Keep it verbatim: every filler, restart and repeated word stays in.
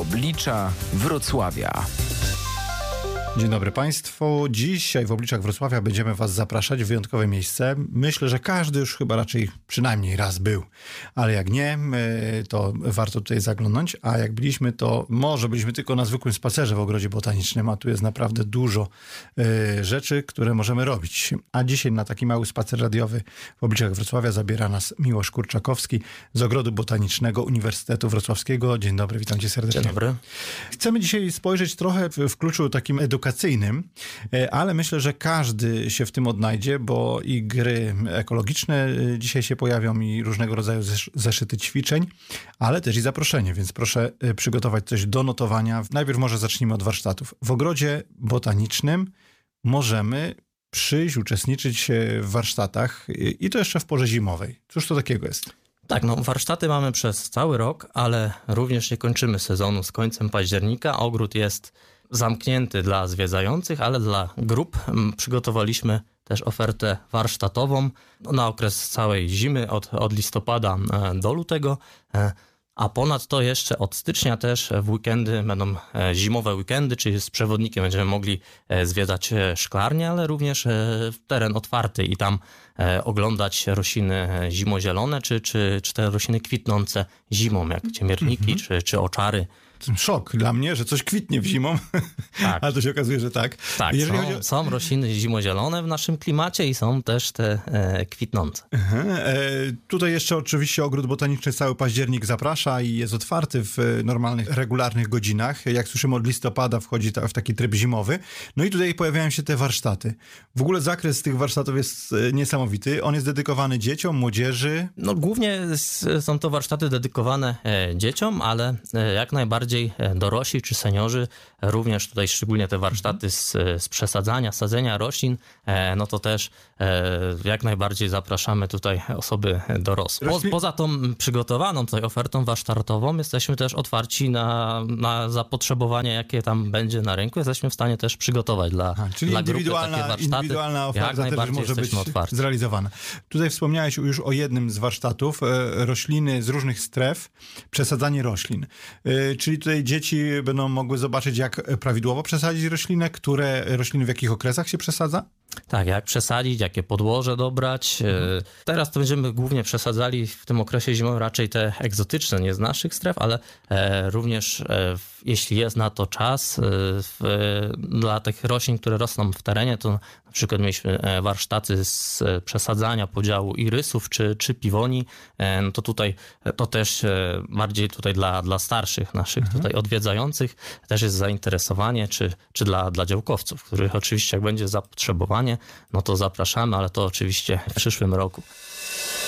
Oblicza Wrocławia. Dzień dobry Państwu. Dzisiaj w Obliczach Wrocławia będziemy Was zapraszać w wyjątkowe miejsce. Myślę, że każdy już chyba raczej przynajmniej raz był, ale jak nie, to warto tutaj zaglądnąć, a jak byliśmy, to może byliśmy tylko na zwykłym spacerze w Ogrodzie Botanicznym, a tu jest naprawdę dużo y, rzeczy, które możemy robić. A dzisiaj na taki mały spacer radiowy w Obliczach Wrocławia zabiera nas Miłosz Kurczakowski z Ogrodu Botanicznego Uniwersytetu Wrocławskiego. Dzień dobry, witam Cię serdecznie. Dzień dobry. Chcemy dzisiaj spojrzeć trochę w, w kluczu takim edukacyjnym, ale myślę, że każdy się w tym odnajdzie, bo i gry ekologiczne dzisiaj się pojawią i różnego rodzaju zeszyty ćwiczeń, ale też i zaproszenie, więc proszę przygotować coś do notowania. Najpierw może zacznijmy od warsztatów. W Ogrodzie Botanicznym możemy przyjść, uczestniczyć w warsztatach i to jeszcze w porze zimowej. Cóż to takiego jest? Tak, no warsztaty mamy przez cały rok, ale również nie kończymy sezonu z końcem października. Ogród jest zamknięty dla zwiedzających, ale dla grup przygotowaliśmy też ofertę warsztatową na okres całej zimy, od, od listopada do lutego, a ponadto jeszcze od stycznia też w weekendy będą zimowe weekendy, czyli z przewodnikiem będziemy mogli zwiedzać szklarnię, ale również teren otwarty i tam oglądać rośliny zimozielone, czy, czy, czy te rośliny kwitnące zimą, jak ciemierniki, mhm. czy, czy oczary. Szok dla mnie, że coś kwitnie w zimą, tak. Ale to się okazuje, że tak. Tak, Jeżeli są, chodzi o... są rośliny zimozielone w naszym klimacie i są też te e, kwitnące. E, tutaj jeszcze oczywiście Ogród Botaniczny cały październik zaprasza i jest otwarty w normalnych, regularnych godzinach. Jak słyszymy, od listopada wchodzi ta, w taki tryb zimowy. No i tutaj pojawiają się te warsztaty. W ogóle zakres tych warsztatów jest niesamowity. On jest dedykowany dzieciom, młodzieży. No głównie są to warsztaty dedykowane e, dzieciom, ale e, jak najbardziej dorośli czy seniorzy, również tutaj szczególnie te warsztaty z, z przesadzania, sadzenia roślin, no to też jak najbardziej zapraszamy tutaj osoby dorosłe. Po, poza tą przygotowaną tutaj ofertą warsztatową jesteśmy też otwarci na, na zapotrzebowanie, jakie tam będzie na rynku. Jesteśmy w stanie też przygotować dla, A, czyli dla indywidualna, grupy takie warsztaty. Indywidualna oferta też może być otwarci. zrealizowana. Tutaj wspomniałeś już o jednym z warsztatów, rośliny z różnych stref, przesadzanie roślin. Czyli tutaj dzieci będą mogły zobaczyć, jak prawidłowo przesadzić roślinę, które rośliny w jakich okresach się przesadza? Tak, jak przesadzić, jakie podłoże dobrać. Mhm. Teraz to będziemy głównie przesadzali w tym okresie zimowym raczej te egzotyczne, nie z naszych stref, ale również jeśli jest na to czas, w, dla tych roślin, które rosną w terenie, to na przykład mieliśmy warsztaty z przesadzania, podziału irysów czy, czy piwoni, no to tutaj to też bardziej tutaj dla, dla starszych naszych mhm. tutaj odwiedzających też jest zainteresowanie, czy, czy dla, dla działkowców, których oczywiście jak będzie zapotrzebowanie, no to zapraszamy, ale to oczywiście w przyszłym roku.